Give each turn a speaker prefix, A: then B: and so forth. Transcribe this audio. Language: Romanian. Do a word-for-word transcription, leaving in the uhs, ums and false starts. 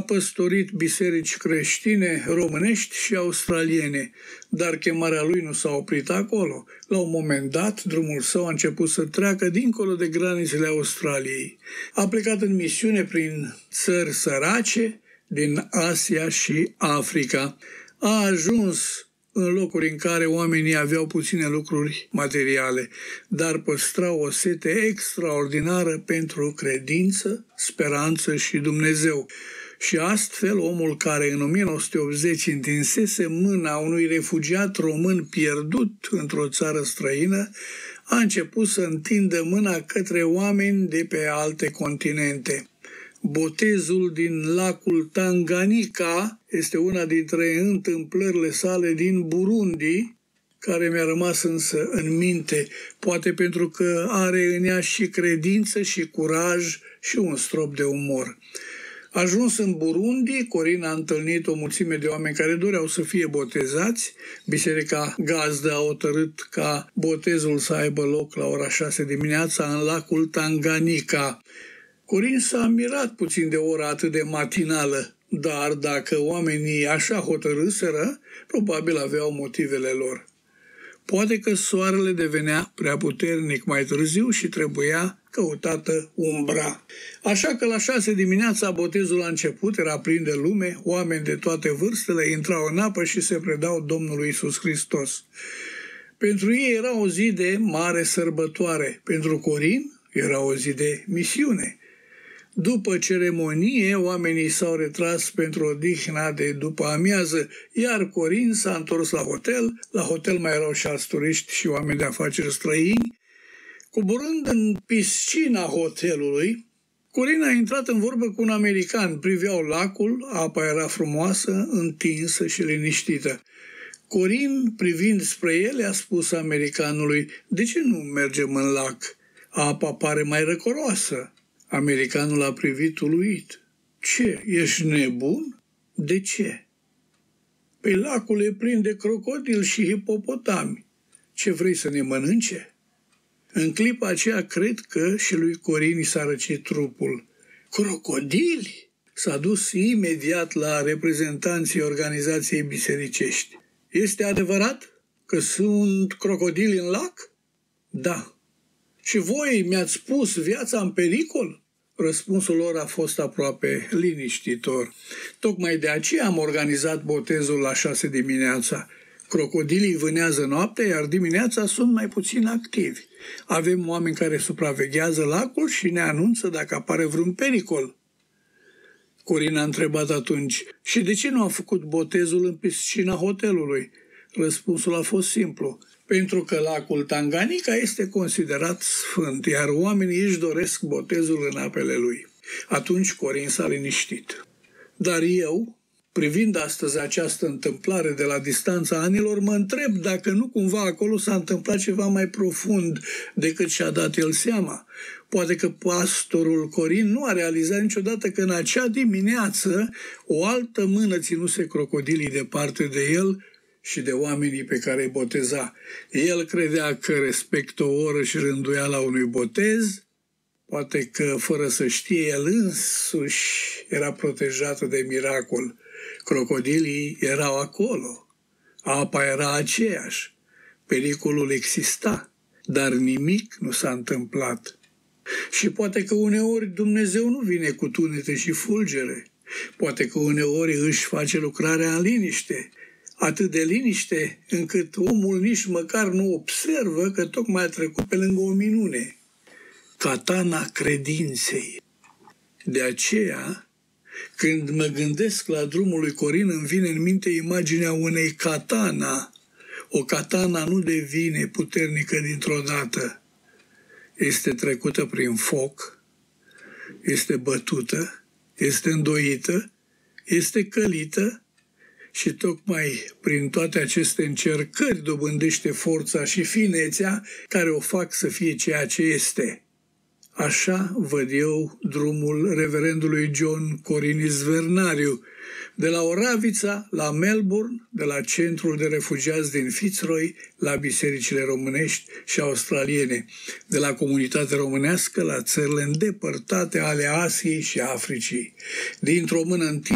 A: păstorit biserici creștine, românești și australiene, dar chemarea lui nu s-a oprit acolo. La un moment dat, drumul său a început să treacă dincolo de granițele Australiei. A plecat în misiune prin țări sărace din Asia și Africa. A ajuns în locuri în care oamenii aveau puține lucruri materiale, dar păstrau o sete extraordinară pentru credință, speranță și Dumnezeu. Și astfel, omul care în o mie nouă sute optzeci întinsese mâna unui refugiat român pierdut într-o țară străină, a început să întindă mâna către oameni de pe alte continente. Botezul din lacul Tanganyika este una dintre întâmplările sale din Burundi, care mi-a rămas însă în minte, poate pentru că are în ea și credință și curaj și un strop de umor. Ajuns în Burundi, Corin a întâlnit o mulțime de oameni care doreau să fie botezați. Biserica gazdă a hotărât ca botezul să aibă loc la ora șase dimineața în lacul Tanganyika. Corin s-a mirat puțin de ora atât de matinală, dar dacă oamenii așa hotărâseră, probabil aveau motivele lor. Poate că soarele devenea prea puternic mai târziu și trebuia căutată umbra. Așa că la șase dimineața botezul a început, era plin de lume, oameni de toate vârstele intrau în apă și se predau Domnului Iisus Hristos. Pentru ei era o zi de mare sărbătoare, pentru Corin era o zi de misiune. După ceremonie, oamenii s-au retras pentru odihna de după amiază, iar Corin s-a întors la hotel. La hotel mai erau și alți turiști și oameni de afaceri străini. Coborând în piscina hotelului, Corin a intrat în vorbă cu un american. Priveau lacul, apa era frumoasă, întinsă și liniștită. Corin, privind spre ele, a spus americanului: "De ce nu mergem în lac? Apa pare mai răcoroasă." Americanul a privit uluit. "Ce, ești nebun? De ce?" "Păi lacul e plin de crocodili și hipopotami. Ce, vrei să ne mănânce?" În clipa aceea cred că și lui Corin i s-a răcit trupul. "Crocodili?" S-a dus imediat la reprezentanții organizației bisericești. "Este adevărat că sunt crocodili în lac?" "Da." "Și voi mi-ați spus viața în pericol?" Răspunsul lor a fost aproape liniștitor. "Tocmai de aceea am organizat botezul la șase dimineața. Crocodilii vânează noaptea, iar dimineața sunt mai puțin activi. Avem oameni care supraveghează lacul și ne anunță dacă apare vreun pericol." Corin a întrebat atunci: "Și de ce nu a făcut botezul în piscina hotelului?" Răspunsul a fost simplu: "Pentru că lacul Tanganyika este considerat sfânt, iar oamenii își doresc botezul în apele lui." Atunci Corin s-a liniștit. Dar eu, privind astăzi această întâmplare de la distanța anilor, mă întreb dacă nu cumva acolo s-a întâmplat ceva mai profund decât și-a dat el seama. Poate că pastorul Corin nu a realizat niciodată că în acea dimineață o altă mână ținuse crocodilii departe de el și de oamenii pe care îi boteza. El credea că respectă o oră și rânduiala unui botez, poate că fără să știe el însuși era protejat de miracol. Crocodilii erau acolo, apa era aceeași, pericolul exista, dar nimic nu s-a întâmplat. Și poate că uneori Dumnezeu nu vine cu tunete și fulgere, poate că uneori își face lucrarea în liniște, atât de liniște încât omul nici măcar nu observă că tocmai a trecut pe lângă o minune. Katana credinței. De aceea, când mă gândesc la drumul lui Corin, îmi vine în minte imaginea unei katana. O katana nu devine puternică dintr-o dată. Este trecută prin foc, este bătută, este îndoită, este călită, și tocmai prin toate aceste încercări dobândește forța și finețea care o fac să fie ceea ce este. Așa văd eu drumul reverendului John Corin Izvernariu, de la Oravița la Melbourne, de la centrul de refugiați din Fitzroy la bisericile românești și australiene, de la comunitatea românească la țările îndepărtate ale Asiei și Africii. Dintr-o mână